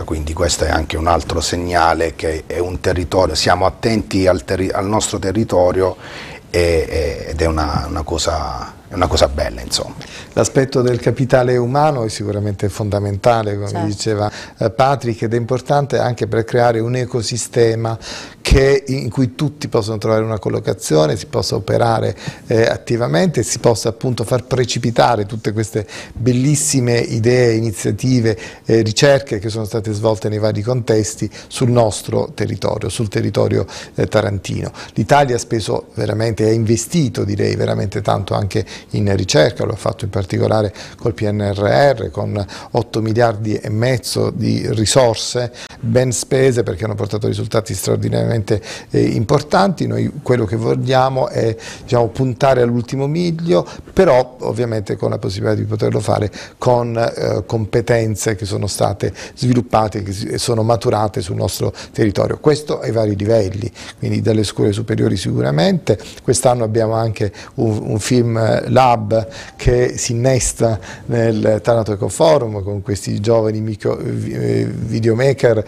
quindi questo è anche un altro segnale che è un territorio, siamo attenti al nostro territorio ed è una cosa bella, insomma. L'aspetto del capitale umano è sicuramente fondamentale, come certo. diceva Patrick, ed è importante anche per creare un ecosistema in cui tutti possono trovare una collocazione, si possa operare attivamente, si possa appunto far precipitare tutte queste bellissime idee, iniziative, ricerche che sono state svolte nei vari contesti sul nostro territorio, sul territorio tarantino. L'Italia ha speso veramente, ha investito direi veramente tanto anche in ricerca, lo ha fatto in particolare col PNRR con 8 miliardi e mezzo di risorse ben spese perché hanno portato risultati straordinariamente importanti. Noi quello che vogliamo è, diciamo, puntare all'ultimo miglio, però ovviamente con la possibilità di poterlo fare con competenze che sono state sviluppate, che sono maturate sul nostro territorio. Questo ai vari livelli, quindi dalle scuole superiori sicuramente. Quest'anno abbiamo anche un film lab che si innesta nel Taranto Eco Forum con questi giovani videomaker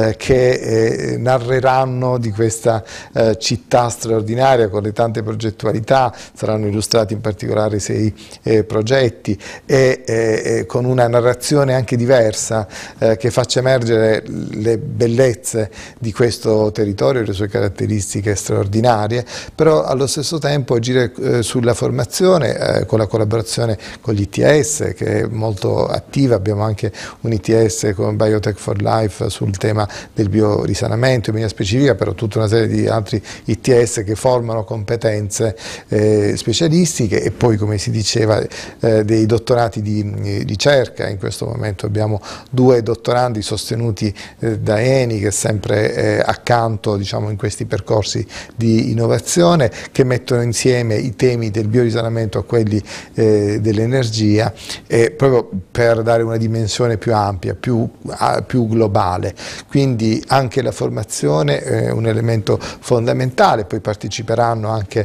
che narreranno di questa città straordinaria con le tante progettualità. Saranno illustrati in particolare 6 progetti e con una narrazione anche diversa che faccia emergere le bellezze di questo territorio e le sue caratteristiche straordinarie, però allo stesso tempo agire sulla formazione con la collaborazione con l'ITS che è molto attiva. Abbiamo anche un ITS con Biotech for Life sul tema del biorisanamento in maniera specifica, però tutta una serie di altri ITS che formano competenze specialistiche e poi, come si diceva, dei dottorati di ricerca. In questo momento abbiamo 2 dottorandi sostenuti da ENI che è sempre accanto, diciamo, in questi percorsi di innovazione che mettono insieme i temi del biorisanamento a quelli dell'energia, proprio per dare una dimensione più ampia, più globale. Quindi anche la formazione è un elemento fondamentale. Poi parteciperanno anche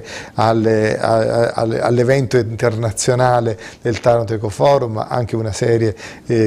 all'evento internazionale del Taranto Eco Forum anche una serie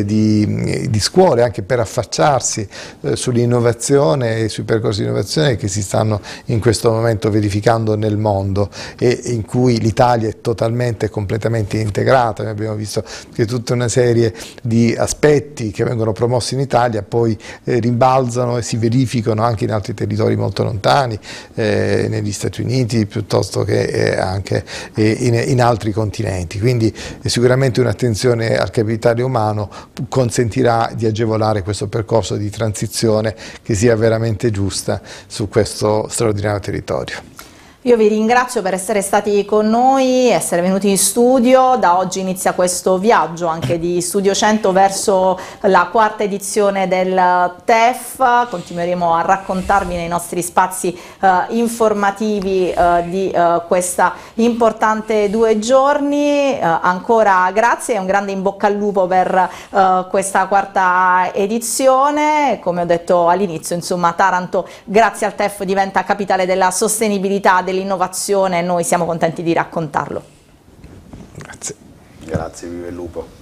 di scuole, anche per affacciarsi sull'innovazione e sui percorsi di innovazione che si stanno in questo momento verificando nel mondo e in cui l'Italia è totalmente e completamente integrata. Noi abbiamo visto che tutta una serie di aspetti che vengono promossi in Italia poi rimbalzano e si verificano anche in altri territori molto lontani, negli Stati Uniti piuttosto che anche in altri continenti. Quindi sicuramente un'attenzione al capitale umano consentirà di agevolare questo percorso di transizione che sia veramente giusta su questo straordinario territorio. Io vi ringrazio per essere stati con noi, essere venuti in studio. Da oggi inizia questo viaggio anche di Studio 100 verso la 4ª edizione del TEF. Continueremo a raccontarvi nei nostri spazi informativi di questa importante 2 giorni. Ancora grazie e un grande in bocca al lupo per questa 4ª edizione. Come ho detto all'inizio, insomma, Taranto grazie al TEF diventa capitale della sostenibilità, dell'innovazione e noi siamo contenti di raccontarlo. Grazie. Grazie, viva il lupo.